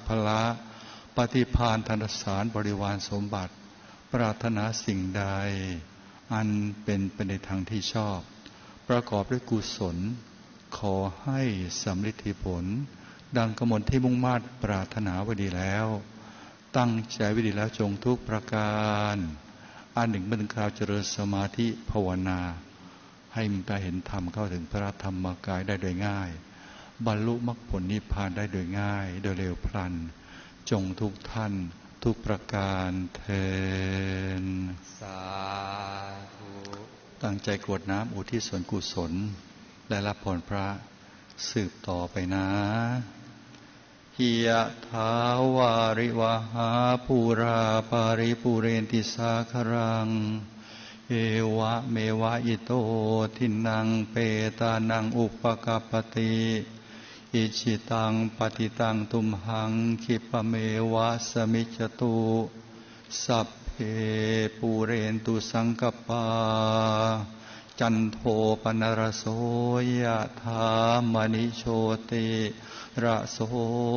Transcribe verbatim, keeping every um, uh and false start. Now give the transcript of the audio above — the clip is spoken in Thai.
พละปฏิภาณธนสารบริวารสมบัติปรารถนาสิ่งใดอันเป็นไปในทางที่ชอบประกอบด้วยกุศลขอให้สำฤทธิผลดังกมลที่มุ่งมา่ปรารถนาไว้ดีแล้วตั้งใจไว้ดีแล้วจงทุกประการอันหนึ่งเป็นคราวเจริญสมาธิภาวนาให้มีตาเห็นธรรมเข้าถึงพระธรรมกายได้โดยง่ายบรรลุมรรคผลนิพพานได้โดยง่ายโดยเร็วพลันจงทุกท่านทุกประการเทอญสาธุตั้งใจกรวดน้ำอุทิศส่วนกุศลได้รับพรพระสืบต่อไปนะหิยะถาวาริวหาภูราปาริปุเรนติสาครังเอวะเมวะอิโตทินังเปตานังอุปกัปปติอิจิตังปฏิตังตุมหังคิปะเมวะสมิจจตุสัพเพปูเรนตุสังกปาจันโทปนรโสยะถามณิโชติระโส